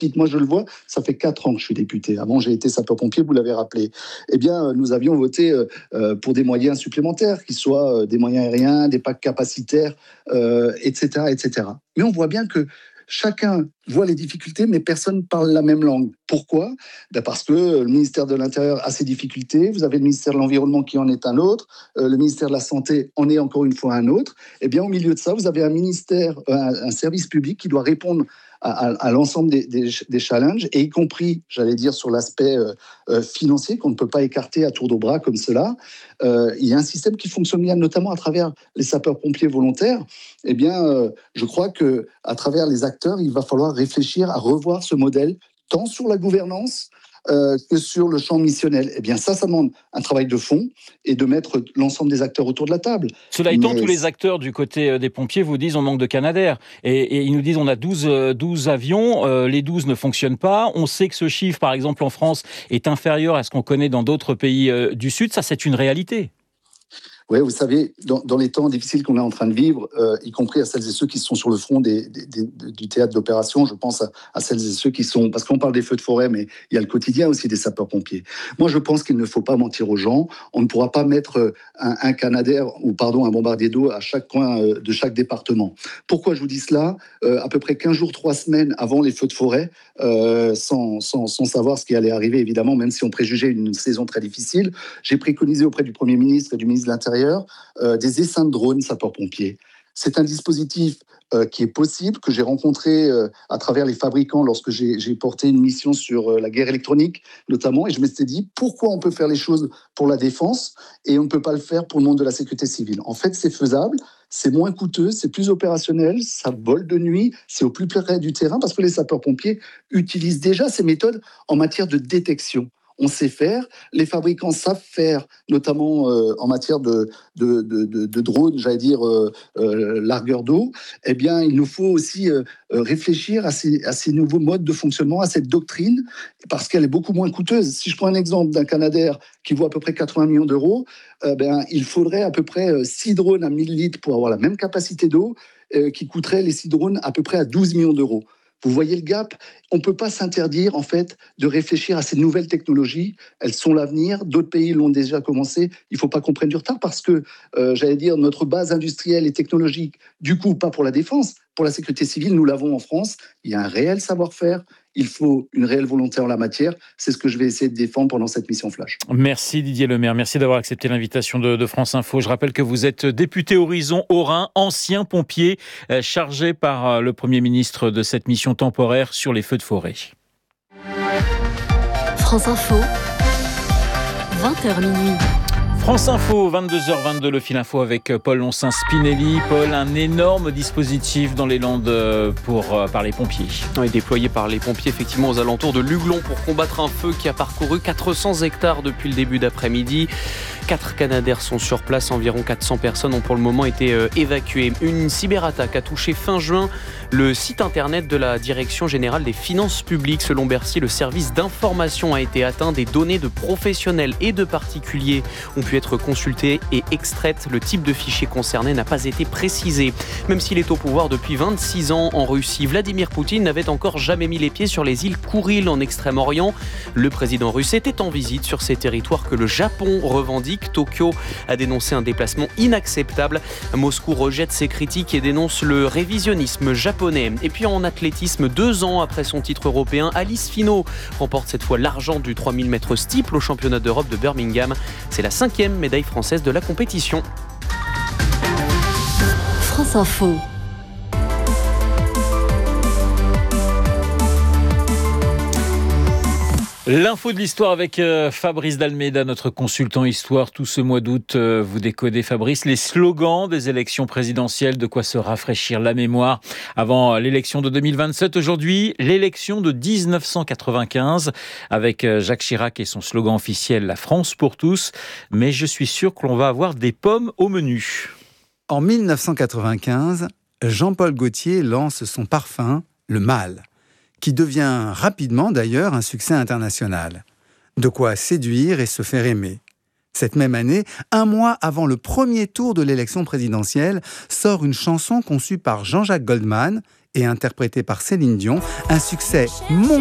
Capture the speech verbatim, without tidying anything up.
Moi, je le vois, ça fait quatre ans que je suis député. Avant, j'ai été sapeur-pompier, vous l'avez rappelé. Eh bien, nous avions voté euh, pour des moyens supplémentaires, qu'ils soient des moyens aériens, des packs capacitaires, euh, et cetera, et cetera. Mais on voit bien que chacun voit les difficultés, mais personne ne parle la même langue. Pourquoi ? Ben parce que le ministère de l'Intérieur a ses difficultés, vous avez le ministère de l'Environnement qui en est un autre, euh, le ministère de la Santé en est encore une fois un autre. Eh bien, au milieu de ça, vous avez un ministère, un, un service public qui doit répondre à, à, à l'ensemble des, des, des challenges, et y compris, j'allais dire, sur l'aspect euh, euh, financier, qu'on ne peut pas écarter à tour de bras comme cela. Euh, il y a un système qui fonctionne bien, notamment à travers les sapeurs-pompiers volontaires. Eh bien, euh, je crois qu'à travers les acteurs, il va falloir réfléchir à revoir ce modèle, tant sur la gouvernance euh, que sur le champ missionnel. Eh bien, ça, ça demande un travail de fond et de mettre l'ensemble des acteurs autour de la table. Cela étant, Mais... tous les acteurs du côté des pompiers vous disent on manque de Canadair. Et, et ils nous disent on a douze, douze avions, euh, les douze ne fonctionnent pas. On sait que ce chiffre, par exemple, en France, est inférieur à ce qu'on connaît dans d'autres pays euh, du Sud. Ça, c'est une réalité. Oui, vous savez, dans, dans les temps difficiles qu'on est en train de vivre, euh, y compris à celles et ceux qui sont sur le front des, des, des, du théâtre d'opération, je pense à, à celles et ceux qui sont... Parce qu'on parle des feux de forêt, mais il y a le quotidien aussi des sapeurs-pompiers. Moi, je pense qu'il ne faut pas mentir aux gens. On ne pourra pas mettre un, un Canadair, ou pardon, un bombardier d'eau à chaque coin de chaque département. Pourquoi je vous dis cela ? euh, À peu près quinze jours, trois semaines avant les feux de forêt, euh, sans, sans, sans savoir ce qui allait arriver, évidemment, même si on préjugeait une saison très difficile, j'ai préconisé auprès du Premier ministre et du ministre de l'Intérieur Euh, des essaims de drones sapeurs-pompiers. C'est un dispositif euh, qui est possible, que j'ai rencontré euh, à travers les fabricants lorsque j'ai, j'ai porté une mission sur euh, la guerre électronique, notamment, et je me suis dit, pourquoi on peut faire les choses pour la défense et on ne peut pas le faire pour le monde de la sécurité civile ? En fait, c'est faisable, c'est moins coûteux, c'est plus opérationnel, ça vole de nuit, c'est au plus près du terrain, parce que les sapeurs-pompiers utilisent déjà ces méthodes en matière de détection. On sait faire, les fabricants savent faire, notamment euh, en matière de, de, de, de, de drones, j'allais dire euh, euh, largueur d'eau. Eh bien, il nous faut aussi euh, réfléchir à ces, à ces nouveaux modes de fonctionnement, à cette doctrine, parce qu'elle est beaucoup moins coûteuse. Si je prends un exemple d'un Canadair qui vaut à peu près quatre-vingts millions d'euros, euh, ben, il faudrait à peu près six drones à mille litres pour avoir la même capacité d'eau, euh, qui coûterait les six drones à peu près à douze millions d'euros. Vous voyez le gap ? On ne peut pas s'interdire, en fait, de réfléchir à ces nouvelles technologies. Elles sont l'avenir. D'autres pays l'ont déjà commencé. Il ne faut pas qu'on prenne du retard parce que, euh, j'allais dire, notre base industrielle et technologique, du coup, pas pour la défense, pour la sécurité civile, nous l'avons en France. Il y a un réel savoir-faire. Il faut une réelle volonté en la matière. C'est ce que je vais essayer de défendre pendant cette mission Flash. Merci Didier Lemaire. Merci d'avoir accepté l'invitation de, de France Info. Je rappelle que vous êtes député Horizon Haut-Rhin, ancien pompier, euh, chargé par euh, le Premier ministre de cette mission temporaire sur les feux de forêt. France Info, vingt heures minuit. France Info, vingt-deux heures vingt-deux, le fil info avec Paul Loncin-Spinelli. Paul, un énorme dispositif dans les Landes pour, par les pompiers. Oui, déployé par les pompiers effectivement aux alentours de Luglon pour combattre un feu qui a parcouru quatre cents hectares depuis le début d'après-midi. Quatre Canadair sont sur place, environ quatre cents personnes ont pour le moment été euh, évacuées. Une cyberattaque a touché fin juin le site internet de la Direction générale des finances publiques. Selon Bercy, le service d'information a été atteint. Des données de professionnels et de particuliers ont pu être consultées et extraites. Le type de fichier concerné n'a pas été précisé. Même s'il est au pouvoir depuis vingt-six ans en Russie, Vladimir Poutine n'avait encore jamais mis les pieds sur les îles Kouril en Extrême-Orient. Le président russe était en visite sur ces territoires que le Japon revendique. Tokyo a dénoncé un déplacement inacceptable. Moscou rejette ces critiques et dénonce le révisionnisme japonais. Et puis en athlétisme, deux ans après son titre européen, Alice Finot remporte cette fois l'argent du trois mille mètres steeple au championnat d'Europe de Birmingham. C'est la cinquième médaille française de la compétition. France Info. L'info de l'histoire avec euh, Fabrice d'Almeida, notre consultant histoire. Tout ce mois d'août, euh, vous décodez, Fabrice, les slogans des élections présidentielles, de quoi se rafraîchir la mémoire avant l'élection de deux mille vingt-sept. Aujourd'hui, l'élection de dix-neuf cent quatre-vingt-quinze avec euh, Jacques Chirac et son slogan officiel « La France pour tous ». Mais je suis sûr que l'on va avoir des pommes au menu. En dix-neuf cent quatre-vingt-quinze, Jean-Paul Gaultier lance son parfum, le mâle, qui devient rapidement d'ailleurs un succès international. De quoi séduire et se faire aimer. Cette même année, un mois avant le premier tour de l'élection présidentielle, sort une chanson conçue par Jean-Jacques Goldman et interprété par Céline Dion, un succès mondial.